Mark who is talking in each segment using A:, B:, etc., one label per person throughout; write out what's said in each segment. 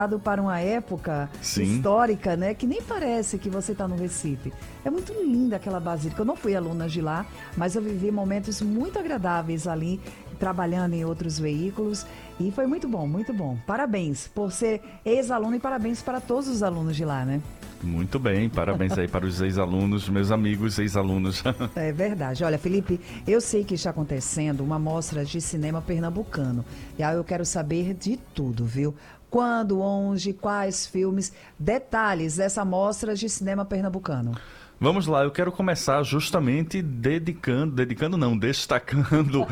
A: para uma época
B: Sim.
A: histórica, né, que nem parece que você está no Recife. É muito linda aquela basílica. Eu não fui aluna de lá, mas eu vivi momentos muito agradáveis ali, trabalhando em outros veículos, e foi muito bom, muito bom. Parabéns por ser ex-aluno e parabéns para todos os alunos de lá, né?
B: Muito bem, parabéns aí para os ex-alunos, meus amigos ex-alunos.
A: É verdade. Olha, Felipe, eu sei que está acontecendo uma mostra de cinema pernambucano. E aí eu quero saber de tudo, viu? Quando, onde, quais filmes, detalhes dessa mostra de cinema pernambucano.
B: Vamos lá, eu quero começar justamente destacando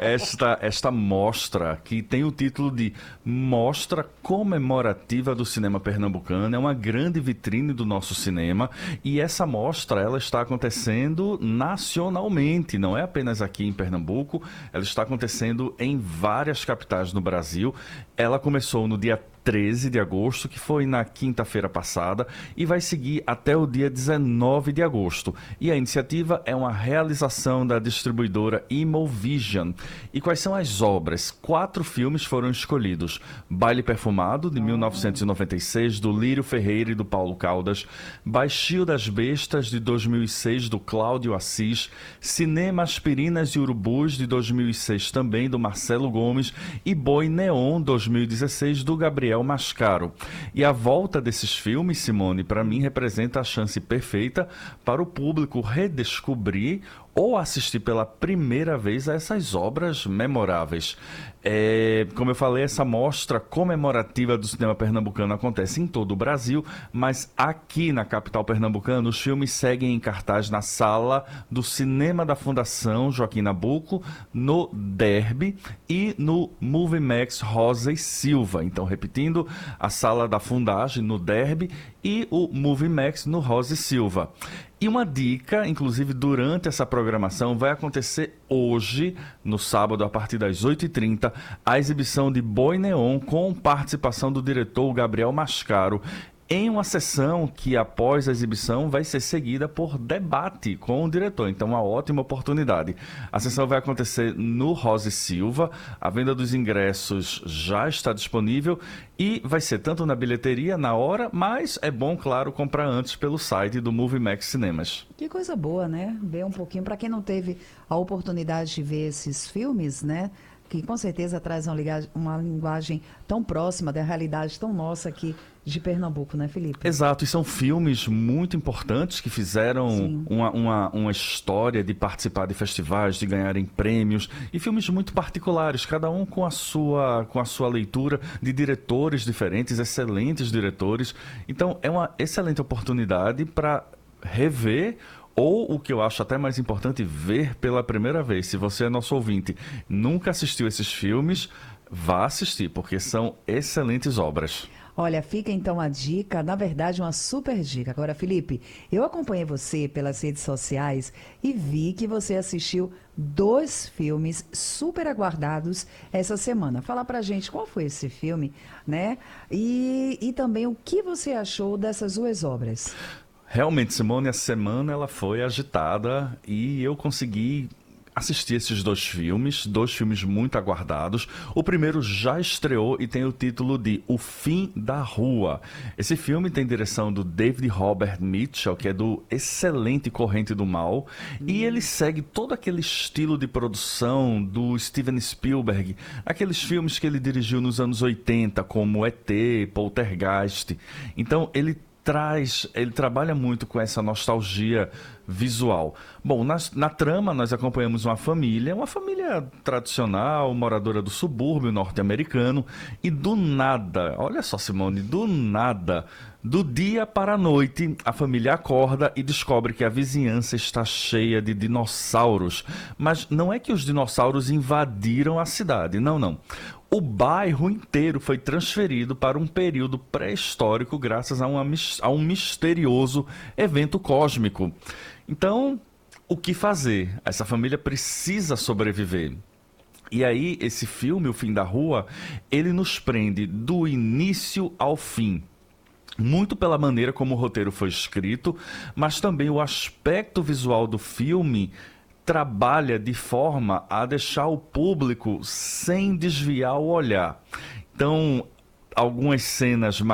B: esta mostra, que tem o título de Mostra Comemorativa do Cinema Pernambucano. É uma grande vitrine do nosso cinema e essa mostra, ela está acontecendo nacionalmente, não é apenas aqui em Pernambuco, ela está acontecendo em várias capitais no Brasil. Ela começou no dia 13 de agosto, que foi na quinta-feira passada, e vai seguir até o dia 19 de agosto. E a iniciativa é uma realização da distribuidora Imovision. E quais são as obras? 4 filmes foram escolhidos. Baile Perfumado, de 1996, do Lírio Ferreira e do Paulo Caldas. Baixio das Bestas, de 2006, do Cláudio Assis. Cinema Aspirinas e Urubus, de 2006, também, do Marcelo Gomes. E Boi Neon, 2016, do Gabriel Mascaro. E a volta desses filmes, Simone, para mim representa a chance perfeita para o público redescobrir ou assistir pela primeira vez a essas obras memoráveis. Como eu falei, essa mostra comemorativa do cinema pernambucano acontece em todo o Brasil, mas aqui na capital pernambucana os filmes seguem em cartaz na sala do Cinema da Fundação Joaquim Nabuco, no Derby e no Movimax Rosa e Silva. Então, repetindo, a sala da Fundagem no Derby e o Movimax no Rosa e Silva. E uma dica, inclusive durante essa programação, vai acontecer hoje, no sábado, a partir das 8h30, a exibição de Boi Neon com participação do diretor Gabriel Mascaro, em uma sessão que, após a exibição, vai ser seguida por debate com o diretor. Então, uma ótima oportunidade. A sessão vai acontecer no Rosa e Silva. A venda dos ingressos já está disponível e vai ser tanto na bilheteria, na hora, mas é bom, claro, comprar antes pelo site do Movimax Cinemas.
A: Que coisa boa, né? Ver um pouquinho, para quem não teve a oportunidade de ver esses filmes, né? Que com certeza traz uma linguagem tão próxima da realidade tão nossa aqui de Pernambuco, né, Felipe?
B: Exato, e são filmes muito importantes que fizeram uma história de participar de festivais, de ganharem prêmios, e filmes muito particulares, cada um com a sua leitura, de diretores diferentes, excelentes diretores. Então é uma excelente oportunidade para rever, ou o que eu acho até mais importante, ver pela primeira vez. Se você é nosso ouvinte, nunca assistiu esses filmes, vá assistir, porque são excelentes obras.
A: Olha, fica então a dica, na verdade uma super dica. Agora, Felipe, eu acompanhei você pelas redes sociais e vi que você assistiu 2 filmes super aguardados essa semana. Fala pra gente qual foi esse filme, né? E também o que você achou dessas 2 obras.
B: Realmente, Simone, a semana ela foi agitada e eu consegui assistir esses 2 filmes muito aguardados. O primeiro já estreou e tem o título de O Fim da Rua. Esse filme tem direção do David Robert Mitchell, que é do excelente Corrente do Mal, e ele segue todo aquele estilo de produção do Steven Spielberg, aqueles filmes que ele dirigiu nos anos 80, como E.T., Poltergeist. Então, ele trabalha muito com essa nostalgia visual. Bom, na trama nós acompanhamos uma família tradicional, moradora do subúrbio norte-americano, e do nada, olha só, Simone, do nada, do dia para a noite, a família acorda e descobre que a vizinhança está cheia de dinossauros. Mas não é que os dinossauros invadiram a cidade, não. O bairro inteiro foi transferido para um período pré-histórico graças a um misterioso evento cósmico. Então, o que fazer? Essa família precisa sobreviver. E aí, esse filme, O Fim da Rua, ele nos prende do início ao fim. Muito pela maneira como o roteiro foi escrito, mas também o aspecto visual do filme trabalha de forma a deixar o público sem desviar o olhar. Então, algumas cenas